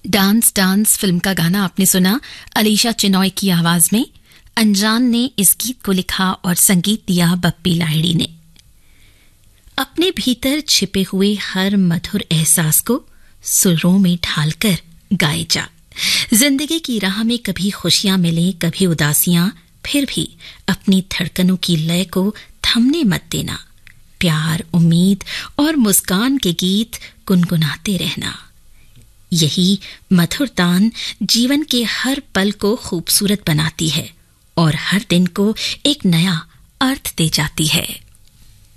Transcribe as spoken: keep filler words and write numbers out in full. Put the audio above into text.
Dance dance film का गाना आपने सुना अलीशा चिनॉय की आवाज में। अनजान ने इस गीत को लिखा और संगीत दिया बप्पी लाहिड़ी ने। अपने भीतर छिपे हुए हर मधुर एहसास को सुरों में ढालकर गाए जा। जिंदगी की राह में कभी खुशियां मिले कभी उदासियां, फिर भी अपनी धड़कनों की लय को थमने मत देना। प्यार, उम्मीद और मुस्कान के गीत गुनगुनाते रहना। यही मधुर तान जीवन के हर पल को खूबसूरत बनाती है और हर दिन को एक नया अर्थ दे जाती है।